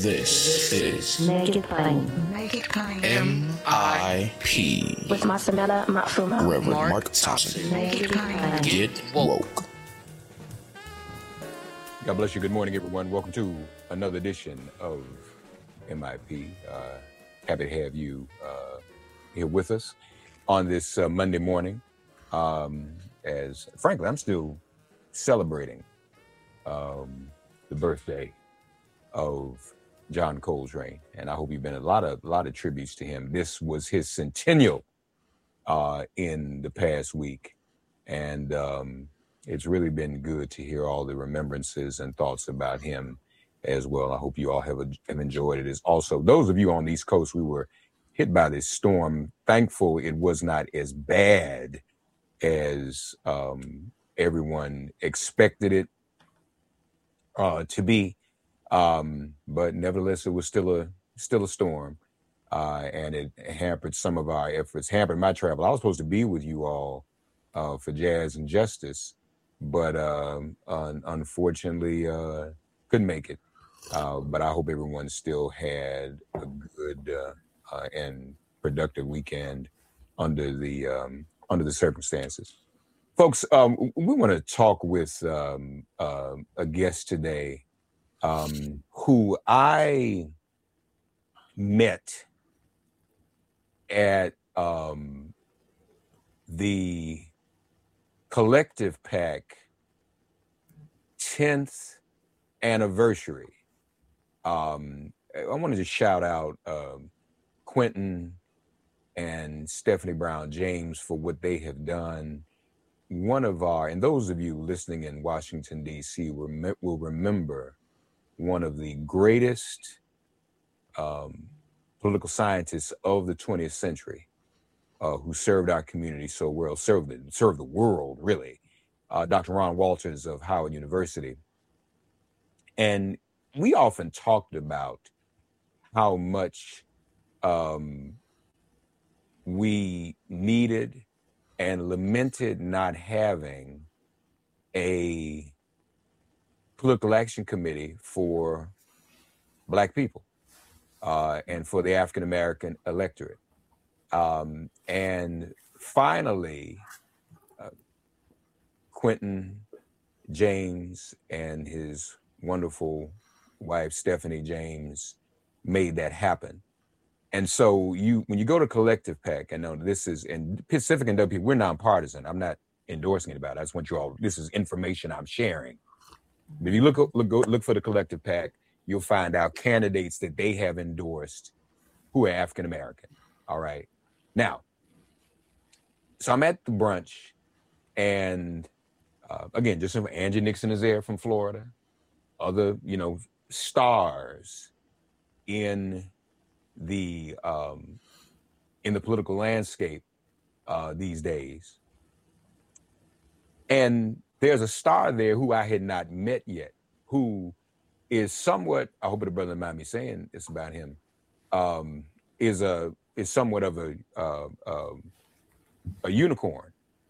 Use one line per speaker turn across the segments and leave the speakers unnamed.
This is
Make It Plain.
Make It Plain.
MIP.
With Masamela Matfuma.
Reverend Mark Thompson.
Make It Plain.
Get woke.
God bless you. Good morning, everyone. Welcome to another edition of MIP. Happy to have you here with us on this Monday morning. As frankly, I'm still celebrating the birthday of John Coltrane, and I hope you've been a lot of tributes to him. This was his centennial in the past week, and it's really been good to hear all the remembrances and thoughts about him as well. I hope you all have enjoyed it. As also, those of you on the East Coast, we were hit by this storm. Thankful it was not as bad as everyone expected it to be. But nevertheless, it was still a storm, and it hampered some of our efforts, hampered my travel. I was supposed to be with you all for Jazz and Justice, but unfortunately couldn't make it. But I hope everyone still had a good and productive weekend under the circumstances. Folks, we want to talk with a guest today who I met at the Collective PAC 10th anniversary. I want to just shout out Quentin and Stephanie Brown James for what they have done. And those of you listening in Washington, D.C. will remember one of the greatest political scientists of the 20th century who served our community so well, served the world, really, Dr. Ron Walters of Howard University. And we often talked about how much we needed and lamented not having a political action committee for Black people and for the African American electorate. And finally, Quentin James and his wonderful wife, Stephanie James, made that happen. And so when you go to Collective PAC, I know this is, and Pacific and WP, we're nonpartisan. I'm not endorsing anybody. I just want you all, this is information I'm sharing. If you look for the Collective PAC, you'll find out candidates that they have endorsed who are African American. All right. Now, so I'm at the brunch, and again, just Angie Nixon is there from Florida, other stars in the political landscape these days, and there's a star there who I had not met yet, who is somewhat, I hope the brother doesn't mind me saying this about him, is somewhat of a unicorn.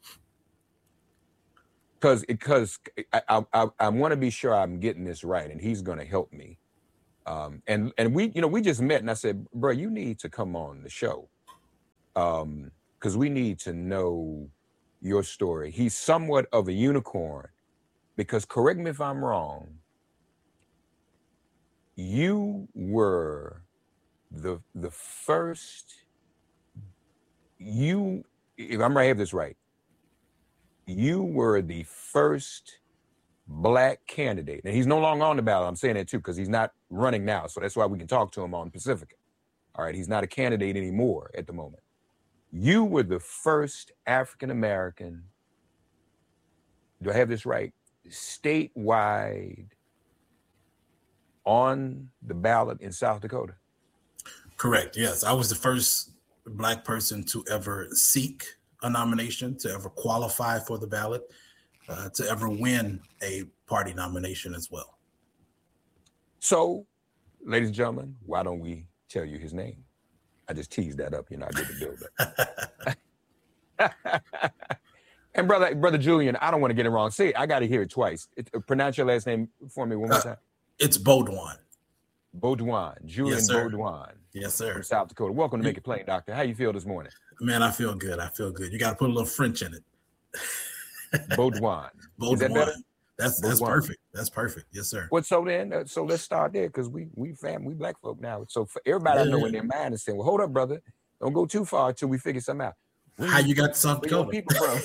Because I want to be sure I'm getting this right, and he's going to help me. And we just met, and I said, bro, you need to come on the show because we need to know your story. He's somewhat of a unicorn because, correct me if I'm wrong, you were the first, if I have this right, you were the first Black candidate, and he's no longer on the ballot. I'm saying that too because he's not running now, so that's why we can talk to him on Pacifica. All right, he's not a candidate anymore at the moment. You were the first African American, do I have this right, statewide on the ballot in South Dakota?
Correct. Yes, I was the first Black person to ever seek a nomination, to ever qualify for the ballot, to ever win a party nomination as well. So,
ladies and gentlemen, why don't we tell you his name? I just teased that up, I did the build up. And brother Julian, I don't want to get it wrong. I got to hear it twice. Pronounce your last name for me one more time.
It's Baudouin.
Baudouin, Julian
Yes, sir.
Baudouin
Yes,
from
sir.
South Dakota. Welcome to Make It Plain, Doctor. How you feel this morning?
Man, I feel good. I feel good. You got to put a little French in it.
Baudouin. Is that
Baudouin.
better?
That's
Baudouin.
perfect. That's perfect. Yes, sir.
Well, so then, so let's start there because we black folk now. So for everybody I know in their mind is saying, well, hold up, brother. Don't go too far until we figure something out.
How you got to South
Where your
Dakota?
people from?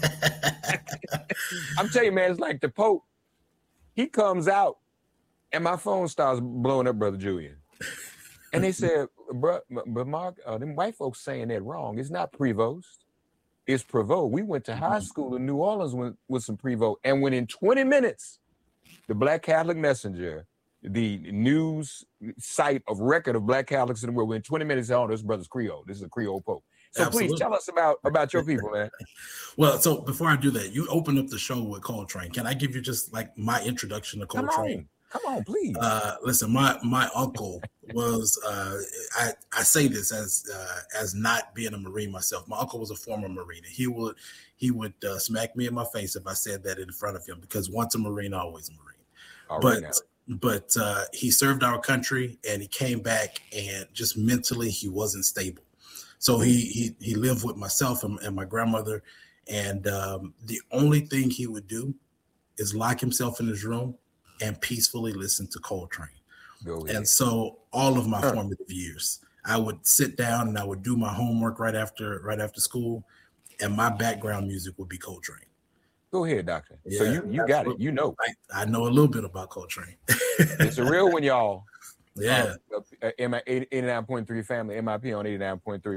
I'm telling you, man, it's like the Pope. He comes out and my phone starts blowing up, Brother Julian. And they said, but Mark, them white folks saying that wrong. It's not Prevost. It's Prevost. We went to high school in New Orleans with some Prevost. And within 20 minutes, the Black Catholic Messenger, the news site of record of Black Catholics in the world, within 20 minutes, oh, this brother's Creole. This is a Creole Pope. So
Absolutely.
please tell us about your people, man.
Well, so before I do that, you opened up the show with Coltrane. Can I give you just like my introduction to Coltrane?
Come on, please.
Listen, my uncle was I say this as not being a Marine myself. My uncle was a former Marine. He would smack me in my face if I said that in front of him, because once a Marine, always a Marine. But he served our country and he came back, and just mentally he wasn't stable. So he lived with myself and my grandmother, and the only thing he would do is lock himself in his room and peacefully listen to Coltrane. And so all of my formative years, I would sit down and I would do my homework right after school, and my background music would be Coltrane.
Go ahead, Doctor.
Yeah,
so you got it. You know.
I know a little bit about Coltrane.
It's a real one, y'all.
Yeah.
89.3 family, MIP on 89.3.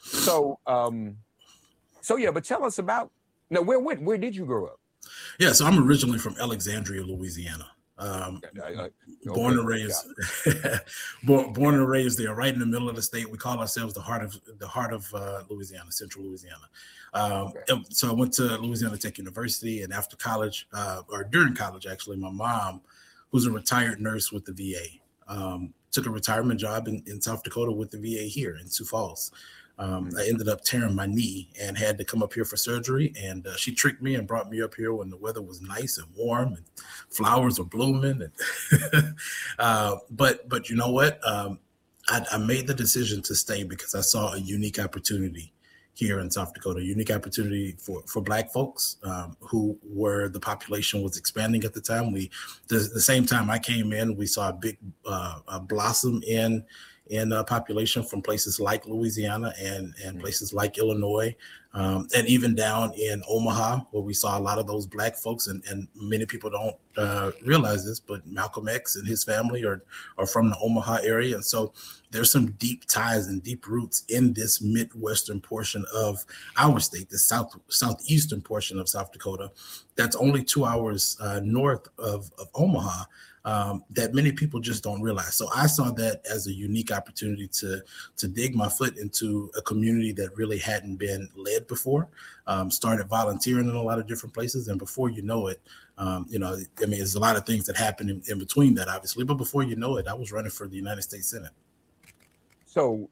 So yeah, but tell us about, now where did you grow up?
Yeah, so I'm originally from Alexandria, Louisiana. Born and raised there, right in the middle of the state. We call ourselves the heart of Louisiana, Central Louisiana. So I went to Louisiana Tech University, and after college, or during college, actually, my mom, who's a retired nurse with the VA, took a retirement job in South Dakota with the VA here in Sioux Falls. I ended up tearing my knee and had to come up here for surgery. And she tricked me and brought me up here when the weather was nice and warm and flowers were blooming. And but you know what? I made the decision to stay because I saw a unique opportunity here in South Dakota, a unique opportunity for Black folks who were, the population was expanding at the time. The same time I came in, we saw a big blossom in population from places like Louisiana and places like Illinois, and even down in Omaha, where we saw a lot of those Black folks. And many people don't realize this, but Malcolm X and his family are from the Omaha area. And so there's some deep ties and deep roots in this Midwestern portion of our state, the southeastern portion of South Dakota, that's only 2 hours north of Omaha. That many people just don't realize. So I saw that as a unique opportunity to dig my foot into a community that really hadn't been led before. Started volunteering in a lot of different places, and before you know it, there's a lot of things that happen in between that, obviously. But before you know it, I was running for the United States Senate. So,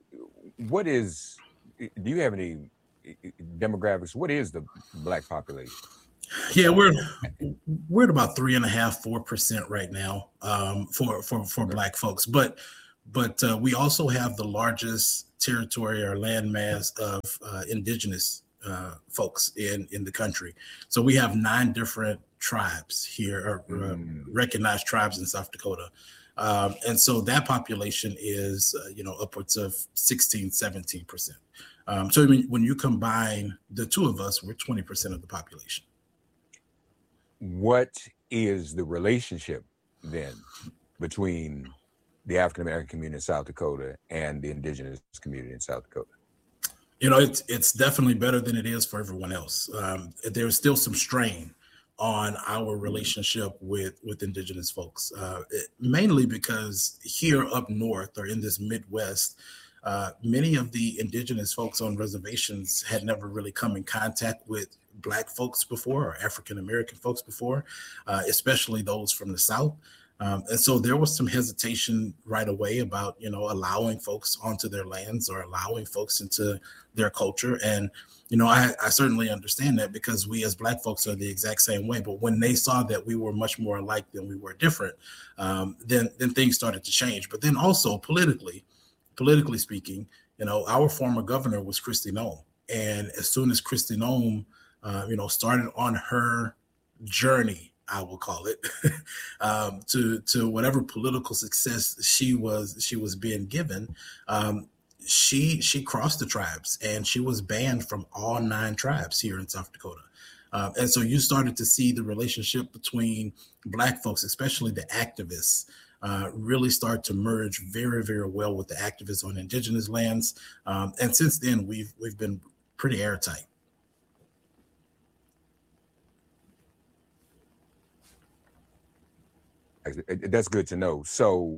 do you have any demographics? What is the Black population?
Yeah, we're at about 3.5-4% right now for Black folks, but we also have the largest territory or landmass of indigenous folks in the country. So we have 9 different tribes here, or recognized tribes in South Dakota, and so that population is upwards of 16-17%. So I mean, when you combine the two of us, we're 20% of the population.
What is the relationship then between the African American community in South Dakota and the indigenous community in South Dakota?
It's definitely better than it is for everyone else. There's still some strain on our relationship with indigenous folks, mainly because here up north, or in this Midwest, many of the indigenous folks on reservations had never really come in contact with Black folks before, or African American folks before, especially those from the South. And so there was some hesitation right away about, allowing folks onto their lands or allowing folks into their culture. And, I certainly understand that, because we as Black folks are the exact same way. But when they saw that we were much more alike than we were different, then things started to change. But then also politically speaking, our former governor was Kristi Noem. And as soon as Kristi Noem, started on her journey, I will call it, to whatever political success she was being given, she crossed the tribes, and she was banned from all 9 tribes here in South Dakota. And so you started to see the relationship between Black folks, especially the activists, really start to merge very, very well with the activists on indigenous lands. And since then, we've been pretty airtight.
That's good to know. So,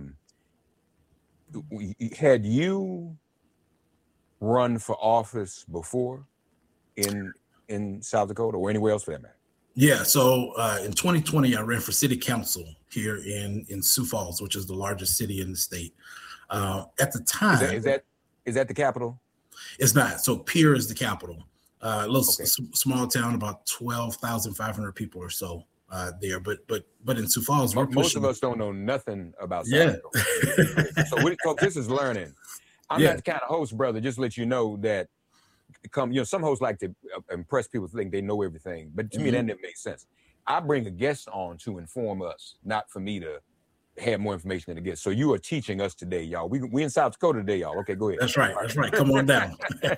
had you run for office before in South Dakota, or anywhere else for that matter?
Yeah. So in 2020, I ran for city council here in Sioux Falls, which is the largest city in the state. At the time,
is that the capital?
It's not. So Pierre is the capital. A little small town, about 12,500 people or so. There, but in Sioux Falls,
most of us don't know nothing about South Dakota. So this is learning. I'm not the kind of host, brother, just to let you know that some hosts like to impress people, think they know everything, but to me that didn't make sense. I bring a guest on to inform us, not for me to have more information than the guest. So you are teaching us today, y'all. We in South Dakota today, y'all. Okay, go ahead.
That's right. Come on down.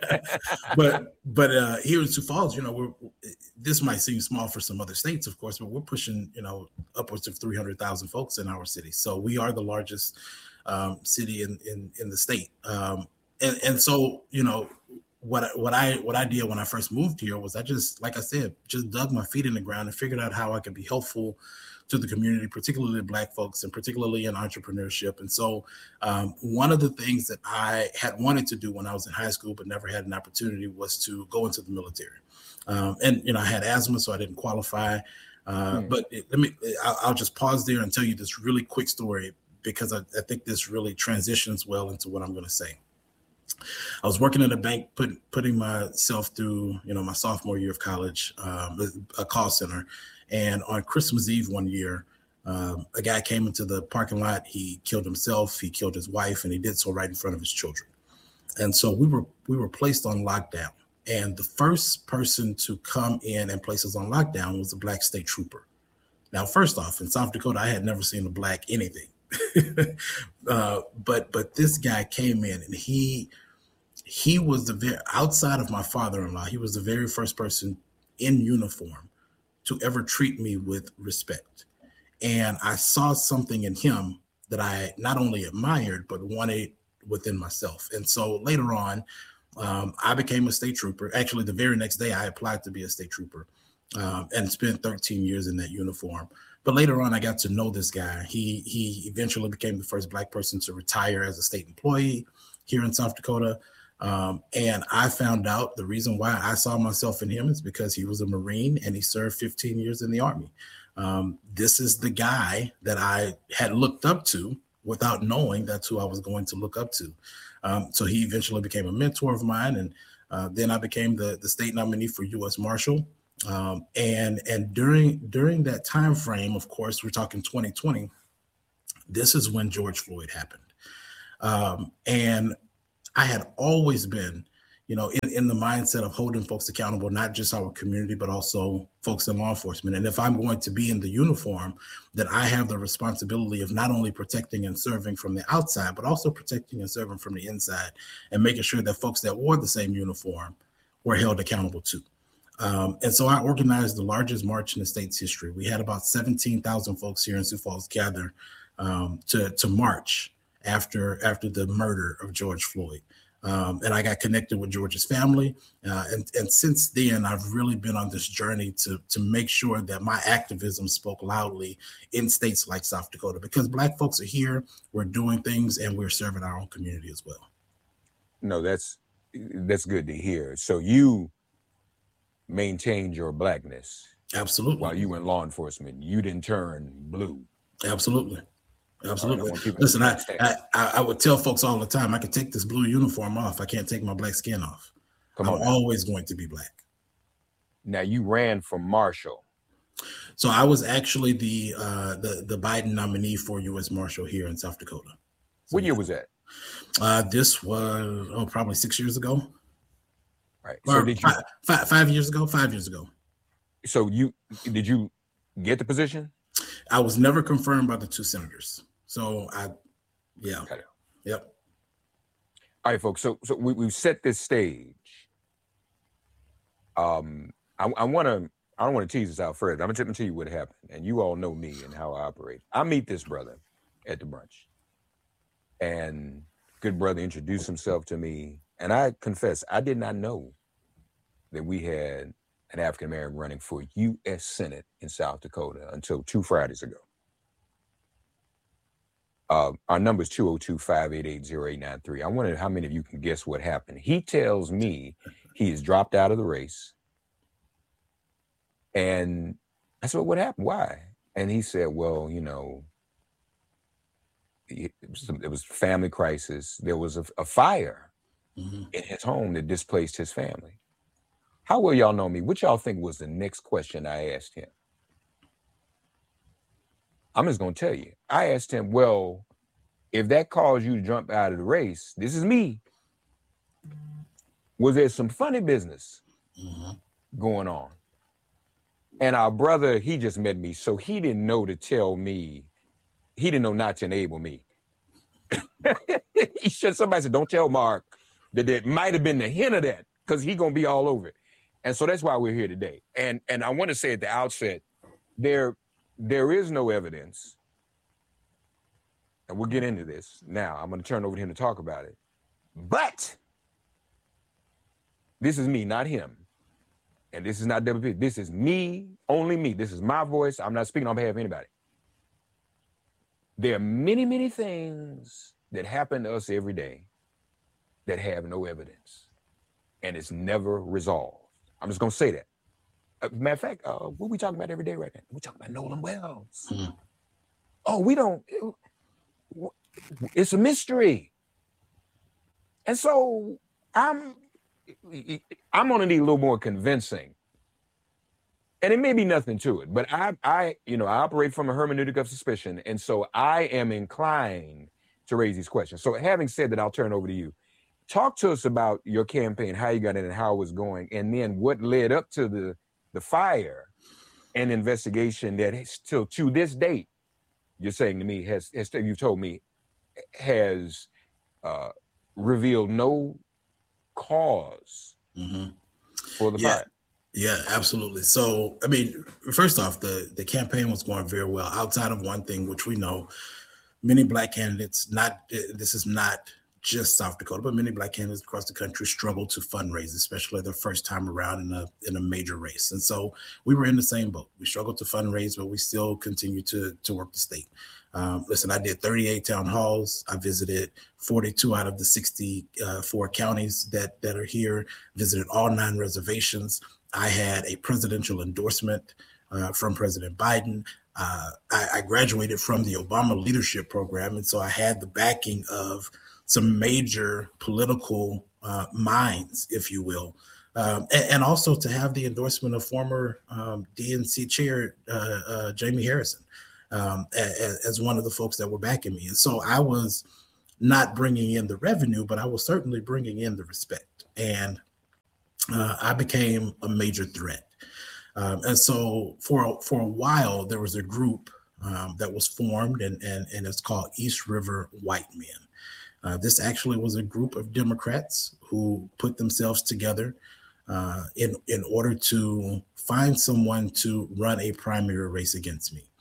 but here in Sioux Falls, this might seem small for some other states, of course, but we're pushing, upwards of 300,000 folks in our city. So we are the largest city in the state. And so, what I did when I first moved here was I just dug my feet in the ground and figured out how I could be helpful to the community, particularly Black folks, and particularly in entrepreneurship. And so one of the things that I had wanted to do when I was in high school, but never had an opportunity, was to go into the military. And, I had asthma, so I didn't qualify. But I'll just pause there and tell you this really quick story, because I think this really transitions well into what I'm going to say. I was working at a bank, putting myself through, my sophomore year of college, a call center. And on Christmas Eve one year, a guy came into the parking lot. He killed himself, he killed his wife, and he did so right in front of his children. And so we were placed on lockdown. And the first person to come in and place us on lockdown was a Black state trooper. Now, first off, in South Dakota, I had never seen a Black anything. But this guy came in, and he was outside of my father-in-law, he was the very first person in uniform to ever treat me with respect. And I saw something in him that I not only admired, but wanted within myself. And so later on, I became a state trooper. Actually, the very next day, I applied to be a state trooper and spent 13 years in that uniform. But later on, I got to know this guy. He eventually became the first Black person to retire as a state employee here in South Dakota. And I found out the reason why I saw myself in him is because he was a Marine and he served 15 years in the Army. This is the guy that I had looked up to without knowing that's who I was going to look up to. So he eventually became a mentor of mine. And then I became the state nominee for U.S. Marshal. And during that time frame, of course, we're talking 2020, this is when George Floyd happened. And I had always been, in the mindset of holding folks accountable, not just our community, but also folks in law enforcement. And if I'm going to be in the uniform, then I have the responsibility of not only protecting and serving from the outside, but also protecting and serving from the inside, and making sure that folks that wore the same uniform were held accountable too. And so I organized the largest march in the state's history. We had about 17,000 folks here in Sioux Falls gather to march after the murder of George Floyd. And I got connected with George's family. And since then, I've really been on this journey to make sure that my activism spoke loudly in states like South Dakota, because Black folks are here, we're doing things, and we're serving our own community as well.
No, that's good to hear. So you maintained your Blackness.
Absolutely.
While you were in law enforcement, you didn't turn blue.
Absolutely.
I
Absolutely.
want people
Listen,
to
I,
understand.
I would tell folks all the time, I can take this blue uniform off. I can't take my black skin off.
Come
I'm
on now.
always going to be black.
Now you ran for Marshal.
So I was actually the Biden nominee for U.S. Marshal here in South Dakota. So,
What year was that?
This was probably 6 years ago.
Right.
Or
So did you?
5 years ago? 5 years ago.
So did you get the position?
I was never confirmed by the two senators. So yeah.
Okay.
Yep.
All right, folks. So we've set this stage. I don't want to tease this out further. I'm gonna tell you what happened, and you all know me and how I operate. I meet this brother at the brunch, and good brother introduced himself to me, and I confess I did not know that we had an African American running for U.S. Senate in South Dakota until 2 Fridays ago. Our number is 202-588-0893. I wonder how many of you can guess what happened. He tells me he has dropped out of the race. And I said, what happened? Why? And he said, well, it was a family crisis. There was a fire in his home that displaced his family. How well y'all know me? What y'all think was the next question I asked him? I'm just going to tell you. I asked him, well, if that caused you to jump out of the race, this is me. Was there some funny business going on? And our brother, he just met me, so he didn't know to tell me. He didn't know not to enable me. Somebody said, don't tell Mark that there might have been the hint of that, because he's going to be all over it. And so that's why we're here today. And I want to say at the outset, there is no evidence, and we'll get into this now. I'm going to turn over to him to talk about it. But this is me, not him. And this is not WP. This is me, only me. This is my voice. I'm not speaking on behalf of anybody. There are many, many things that happen to us every day that have no evidence, and it's never resolved. I'm just going to say that. Matter of fact, what we talking about every day right now? We talking about Nolan Wells. Oh, we don't. It's a mystery. And so I'm going to need a little more convincing. And it may be nothing to it, but I operate from a hermeneutic of suspicion. And so I am inclined to raise these questions. So having said that, I'll turn over to you. Talk to us about your campaign, how you got in and how it was going, and then what led up to the fire and investigation that still to this date, you're saying to me, you've told me, has revealed no cause for the fire.
Yeah, absolutely. So, I mean, first off, the campaign was going very well outside of one thing, which we know many Black candidates, this is not just South Dakota, but many Black candidates across the country struggle to fundraise, especially their first time around in a major race. And so we were in the same boat. We struggled to fundraise, but we still continue to work the state. Listen, I did 38 town halls. I visited 42 out of the 64 counties that are here, visited all 9 reservations. I had a presidential endorsement from President Biden. I graduated from the Obama Leadership Program, and so I had the backing of some major political minds, if you will, and also to have the endorsement of former DNC chair Jamie Harrison as one of the folks that were backing me. And so I was not bringing in the revenue, but I was certainly bringing in the respect. And I became a major threat. And so for a while, there was a group that was formed, and it's called East River White Men. This actually was a group of Democrats who put themselves together in order to find someone to run a primary race against me.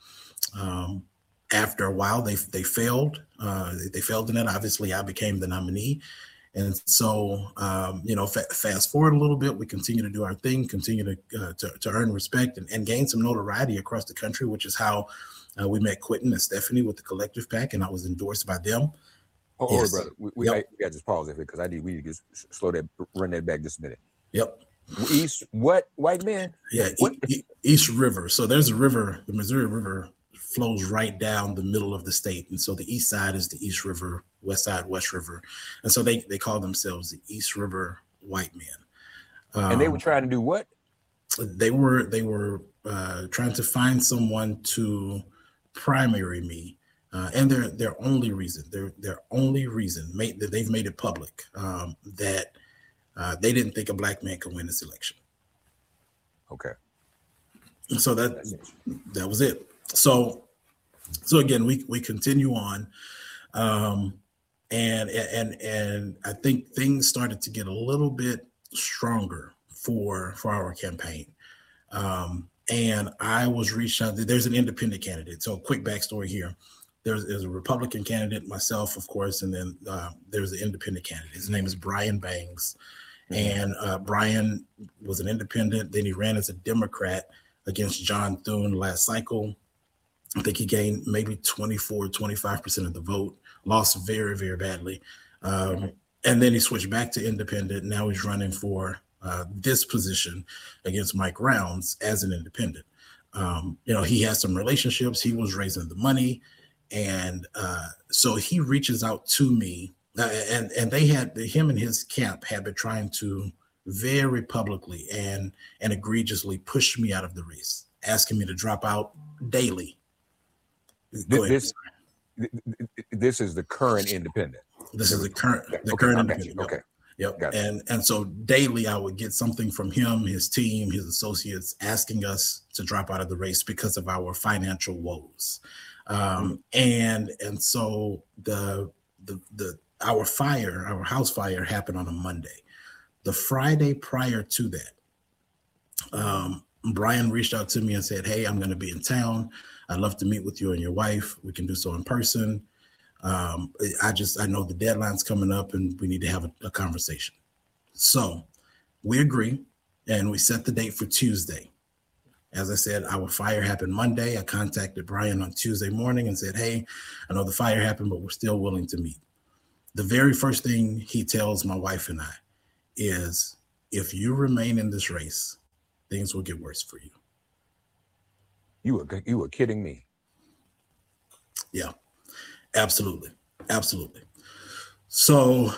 After a while, they failed. They failed in it. Obviously, I became the nominee. And so, fast forward a little bit, we continue to do our thing, continue to earn respect and gain some notoriety across the country, which is how we met Quentin and Stephanie with the Collective PAC, and I was endorsed by them.
Oh, yes. Brother, we got to just pause it because we need to just run that back just a minute.
Yep.
East, what white man?
Yeah, East River. So there's a river, the Missouri River flows right down the middle of the state. And so the east side is the East River, west side, West River. And so they call themselves the East River White Men.
And they were trying to do what?
They were trying to find someone to primary me. And their only reason that they've made it public, that they didn't think a black man could win this election.
Okay.
So that was it. So again, we continue on, and I think things started to get a little bit stronger for our campaign. And I was reached out. There's an independent candidate. So quick backstory here. There's a Republican candidate, myself, of course, and then there's an independent candidate. His name is Brian Bangs. And Brian was an independent. Then he ran as a Democrat against John Thune last cycle. I think he gained maybe 25% of the vote, lost very, very badly. And then he switched back to independent. Now he's running for this position against Mike Rounds as an independent. He has some relationships. He was raising the money. And so he reaches out to me, and him and his camp had been trying to very publicly and egregiously push me out of the race, asking me to drop out daily.
This is the current independent.
This is the current independent.
Okay.
Yep.
Gotcha.
And so daily I would get something from him, his team, his associates, asking us to drop out of the race because of our financial woes. And so our house fire happened on a Monday. The Friday prior to that, Brian reached out to me and said, "Hey, I'm going to be in town. I'd love to meet with you and your wife. We can do so in person. I know the deadline's coming up and we need to have a conversation." So we agree and we set the date for Tuesday. As I said, our fire happened Monday. I contacted Brian on Tuesday morning and said, "Hey, I know the fire happened, but we're still willing to meet." The very first thing he tells my wife and I is, "If you remain in this race, things will get worse for you."
You were kidding me.
Yeah, absolutely. So,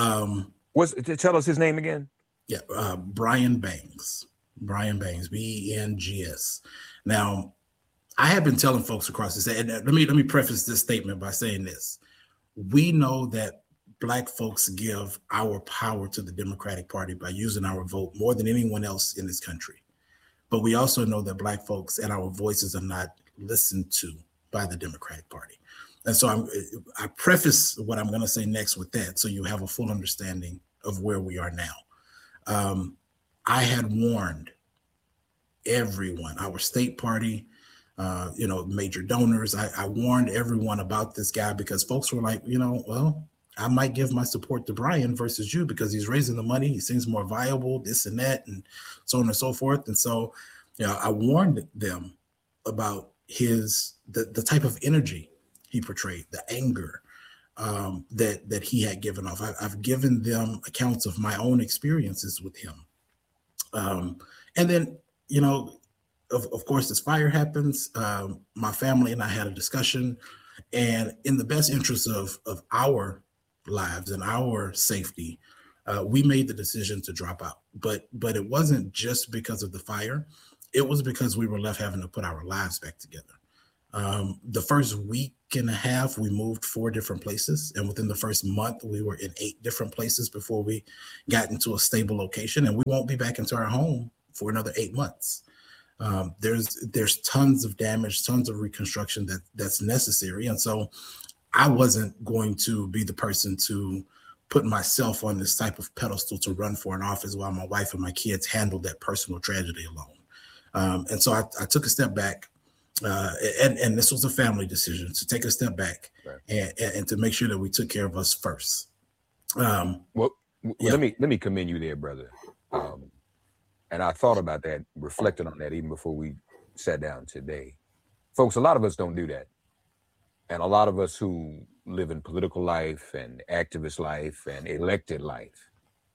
tell us his name again.
Yeah, Brian Bangs. Brian Bangs, Bengs. Now, I have been telling folks across this, and let me preface this statement by saying this: we know that Black folks give our power to the Democratic Party by using our vote more than anyone else in this country. But we also know that Black folks and our voices are not listened to by the Democratic Party. And so I preface what I'm going to say next with that, so you have a full understanding of where we are now. I had warned everyone, our state party, major donors. I warned everyone about this guy because folks were like, well, I might give my support to Brian versus you because he's raising the money. He seems more viable, this and that, and so on and so forth. And so, I warned them about the type of energy he portrayed, the anger that he had given off. I've given them accounts of my own experiences with him. And then, of course, this fire happens. My family and I had a discussion, and in the best interest of our lives and our safety, we made the decision to drop out. But it wasn't just because of the fire. It was because we were left having to put our lives back together. The first week and a half, we moved 4 different places. And within the first month, we were in 8 different places before we got into a stable location. And we won't be back into our home for another 8 months. There's tons of damage, tons of reconstruction that's necessary. And so I wasn't going to be the person to put myself on this type of pedestal to run for an office while my wife and my kids handled that personal tragedy alone. And so I took a step back. And this was a family decision to take a step back, right, and to make sure that we took care of us first.
Let me commend you there, brother. And I thought about that, reflected on that even before we sat down today. Folks, a lot of us don't do that. And a lot of us who live in political life and activist life and elected life,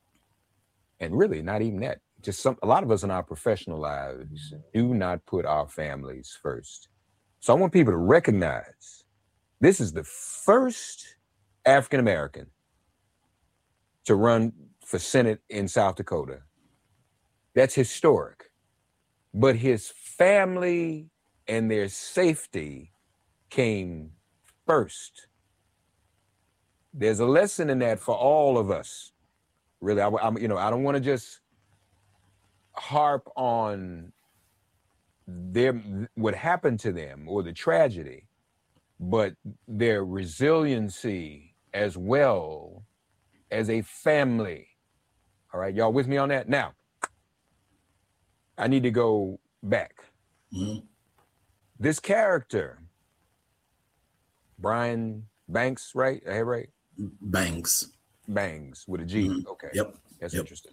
and really not even that, a lot of us in our professional lives do not put our families first. So I want people to recognize this is the first African American to run for Senate in South Dakota. That's historic. But his family and their safety came first. There's a lesson in that for all of us. Really, I don't want to just harp on what happened to them or the tragedy, but their resiliency as well as a family. All right, y'all with me on that? Now, I need to go back.
Mm-hmm.
This character, Brian Banks, right? I have right?
Bangs
with a G.
Mm-hmm.
Okay.
Yep.
That's
Yep.
interesting.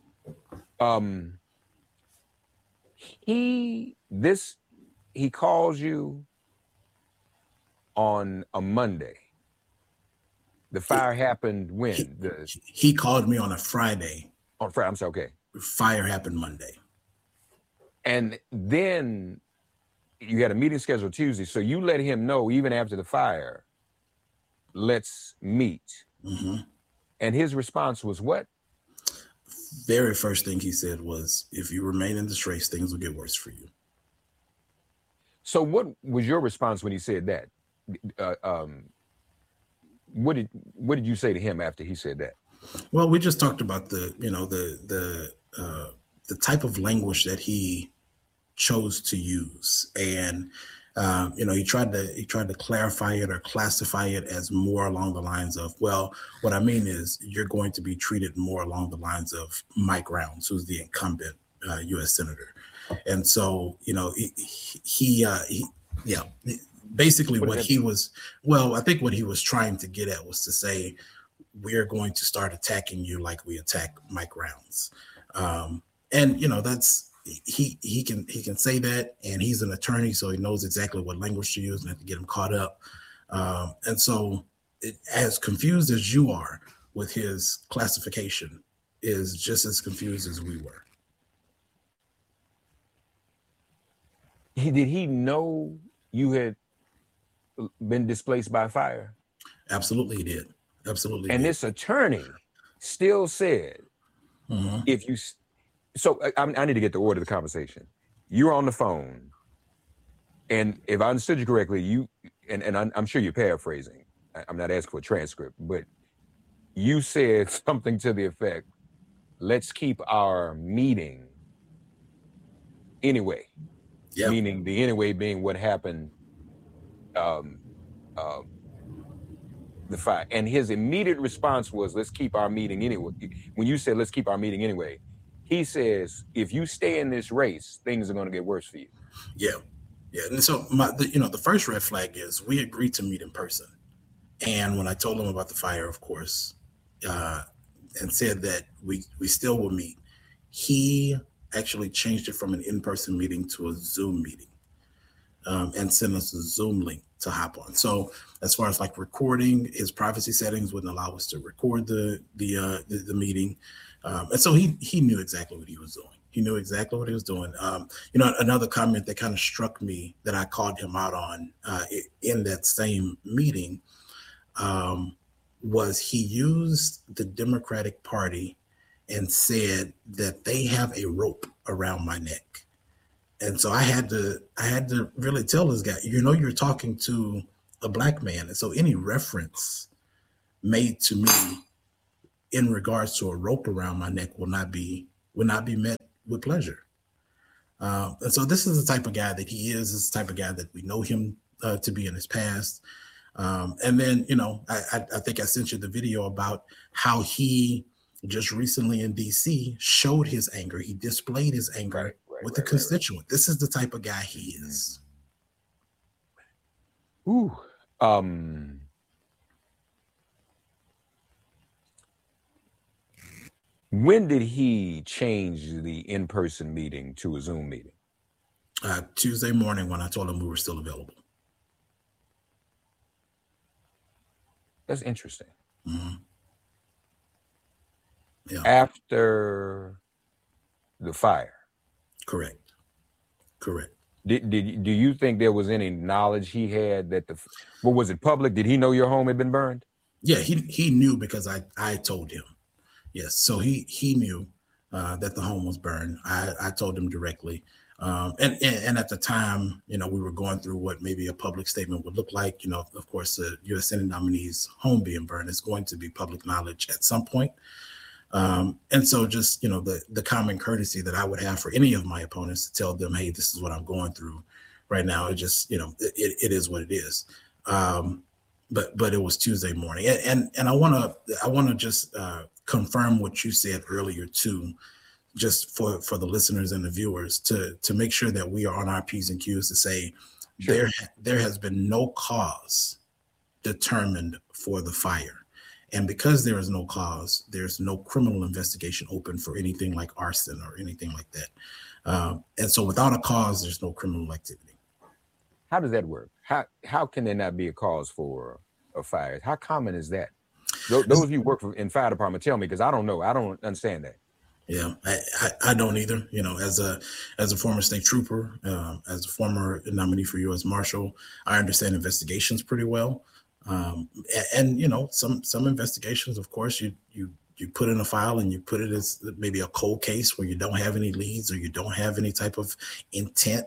He calls you on a Monday. The fire happened when?
He called me on a Friday.
On Friday, I'm sorry, okay.
Fire happened Monday.
And then you had a meeting scheduled Tuesday, so you let him know even after the fire, let's meet.
Mm-hmm.
And his response was what?
Very first thing he said was, if you remain in this race, things will get worse for you.
So what was your response when he said that? What did you say to him after he said that?
Well, we just talked about the type of language that he chose to use, and he tried to clarify it or classify it as more along the lines of, well, what I mean is you're going to be treated more along the lines of Mike Rounds, who's the incumbent U.S. senator, and so basically what he was, well, I think what he was trying to get at was to say, we're going to start attacking you like we attack Mike Rounds. And that's, he can say that, and he's an attorney, so he knows exactly what language to use and have to get him caught up. And so as confused as you are with his classification is just as confused as we were.
Did he know you had been displaced by fire?
Absolutely he did. Absolutely.
And this attorney still said,
mm-hmm.
if you, so I need to get the order of the conversation. You're on the phone, and if I understood you correctly, you, and I'm sure you're paraphrasing, I'm not asking for a transcript, but you said something to the effect, let's keep our meeting anyway. Yep. Meaning the anyway being what happened, the fire. And his immediate response was, let's keep our meeting anyway. When you said, let's keep our meeting anyway, he says, if you stay in this race, things are going to get worse for you.
Yeah. Yeah. And so the first red flag is we agreed to meet in person. And when I told him about the fire, of course, and said that we still will meet, he actually changed it from an in-person meeting to a Zoom meeting, and sent us a Zoom link to hop on. So as far as like recording, his privacy settings wouldn't allow us to record the meeting. And so he knew exactly what he was doing. He knew exactly what he was doing. Another comment that kind of struck me that I called him out on in that same meeting was he used the Democratic Party and said that they have a rope around my neck. And so I had to really tell this guy, you're talking to a Black man. And so any reference made to me in regards to a rope around my neck will not be met with pleasure. And so this is the type of guy that he is. This is the type of guy that we know him to be in his past. And then, I think I sent you the video about how he just recently in DC showed his anger. He displayed his anger with the constituent. Right. This is the type of guy he is.
Ooh. When did he change the in-person meeting to a Zoom meeting?
Tuesday morning when I told him we were still available.
That's interesting.
Mm-hmm. Yeah.
After the fire.
Correct.
Do you think there was any knowledge he had that was it public? Did he know your home had been burned?
Yeah, he knew because I told him. Yes, so he knew that the home was burned. I told him directly. And at the time, we were going through what maybe a public statement would look like. Of course, the U.S. Senate nominee's home being burned is going to be public knowledge at some point. And so just, the common courtesy that I would have for any of my opponents to tell them, hey, this is what I'm going through right now. It just, it is what it is. But it was Tuesday morning. And I want to just confirm what you said earlier too, just for the listeners and the viewers to make sure that we are on our P's and Q's to say sure. there has been no cause determined for the fire. And because there is no cause, there's no criminal investigation open for anything like arson or anything like that. And so without a cause, there's no criminal activity.
How does that work? How can there not be a cause for a fire? How common is that? Those of you who work in fire department, tell me, because I don't know. I don't understand that.
Yeah, I don't either. As a former state trooper, as a former nominee for U.S. Marshal, I understand investigations pretty well. And some investigations, of course, you put in a file and you put it as maybe a cold case where you don't have any leads or you don't have any type of intent.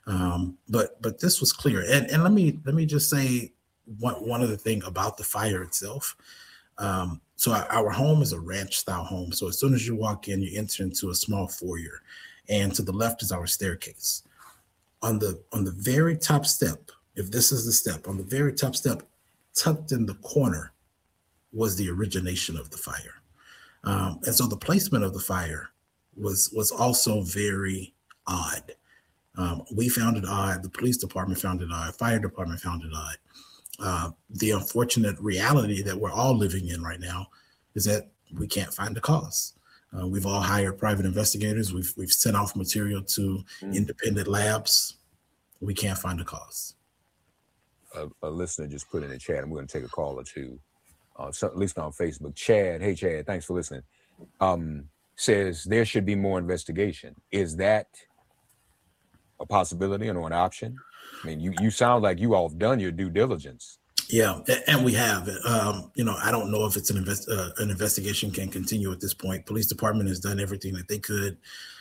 But this was clear. And let me just say one other thing about the fire itself. So our home is a ranch style home. So as soon as you walk in, you enter into a small foyer, and to the left is our staircase. On the very top step, if this is the step, on the very top step, tucked in the corner was the origination of the fire. And so the placement of the fire was also very odd. We found it odd. The police department found it odd. Fire department found it odd. The unfortunate reality that we're all living in right now is that we can't find the cause. We've all hired private investigators. We've sent off material to independent labs. We can't find the cause.
A listener just put in the chat, and we're going to take a call or two, at least on Facebook. Chad, hey Chad, thanks for listening. Says there should be more investigation. Is that a possibility or an option? I mean, you sound like you all have done your due diligence.
Yeah, and we have. I don't know if it's an investigation can continue at this point. Police department has done everything that they could.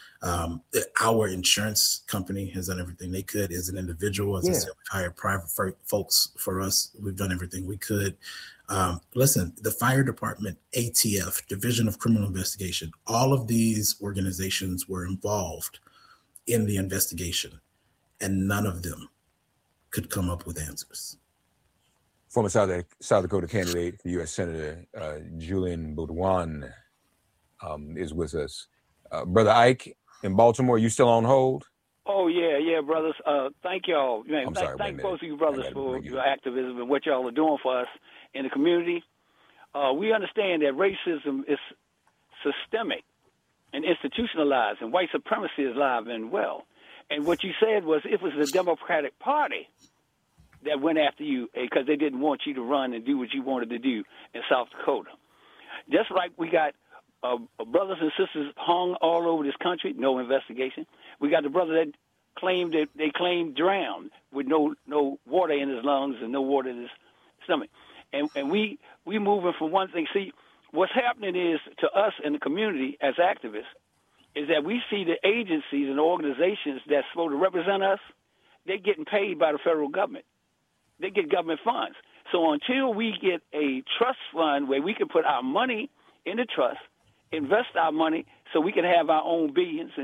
Our insurance company has done everything they could. As an individual, as I said, we've hired private folks for us. We've done everything we could. Listen, the fire department, ATF, Division of Criminal Investigation, all of these organizations were involved in the investigation, and none of them could come up with answers.
Former South Dakota candidate for U.S. Senator Julian Boudouin is with us. Brother Ike in Baltimore, you still on hold?
Oh, yeah, brothers. Thank y'all. Man, thank both of you brothers for your activism and what y'all are doing for us in the community. We understand that racism is systemic and institutionalized, and white supremacy is alive and well. And what you said was it was the Democratic Party that went after you because they didn't want you to run and do what you wanted to do in South Dakota. Just like we got brothers and sisters hung all over this country, no investigation. We got the brother that claimed drowned with no water in his lungs and no water in his stomach. And we moving from one thing. See, what's happening is to us in the community as activists is that we see the agencies and organizations that's supposed to represent us, they're getting paid by the federal government. They get government funds. So until we get a trust fund where we can put our money in the trust, invest our money so we can have our own billions and